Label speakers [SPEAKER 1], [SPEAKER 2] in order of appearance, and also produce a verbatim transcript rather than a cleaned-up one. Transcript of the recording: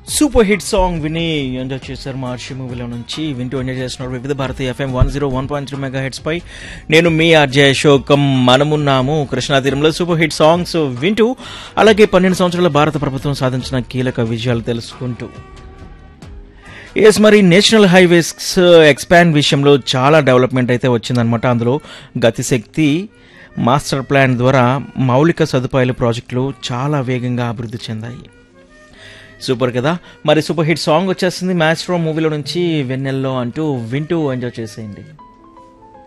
[SPEAKER 1] Super hit song విని enjoy చేశారు మహర్షి మూవీలో నుంచి. వింటూ ఎంజాయ్ చేస్తున్నారు వివిధ Bharati FM one zero one point three mega heads పై. నేను మీ ఆర్జే అశోకం. మనమున్నాము కృష్ణా తీరంలో సూపర్ హిట్ సాంగ్స్ వింటూ, అలాగే పన్నెండు సంవత్సరాల భారత ప్రభుత్వం సాధించిన కీలక విజయాలు తెలుసుకుంటూ. ఎస్, మరి నేషనల్ హైవేస్ ఎక్స్పాండ్ విషయంలో చాలా డెవలప్మెంట్ అయితే వచ్చిందనమాట. అందులో గతిశక్తి మాస్టర్ ప్లాన్ ద్వారా మౌలిక సదుపాయాల ప్రాజెక్టులు చాలా వేగంగా అభివృద్ధి చెందాయి. సూపర్ కదా. మరి సూపర్ హిట్ సాంగ్ వచ్చేస్తుంది మ్యాచ్ ఫ్రమ్ మూవీలో నుంచి, వెన్నెల్లో అంటూ వింటూ ఎంజాయ్ చేసేయండి.